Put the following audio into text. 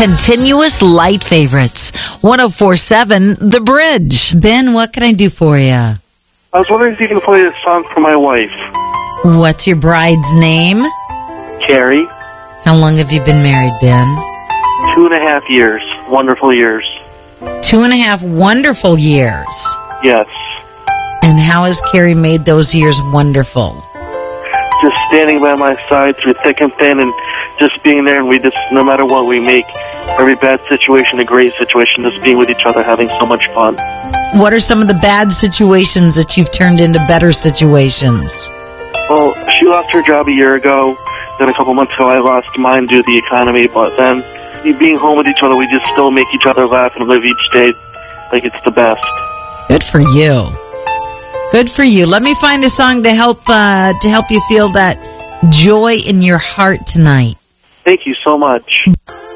Continuous light favorites. 104.7 The Bridge. Ben, what can I do for you? I was wondering if you can play a song for my wife. What's your bride's name? Carrie. How long have you been married, Ben? 2.5 years. Wonderful years. 2.5 wonderful years. Yes. And how has Carrie made those years wonderful? Just standing by my side through thick and thin and just being there, and we just, no matter what, we make every bad situation a great situation, just being with each other, having so much fun. What are some of the bad situations that you've turned into better situations? Well, she lost her job a year ago. Then a couple months ago, I lost mine due to the economy. But then, being home with each other, we just still make each other laugh and live each day like it's the best. Good for you. Good for you. Let me find a song to help you feel that joy in your heart tonight. Thank you so much.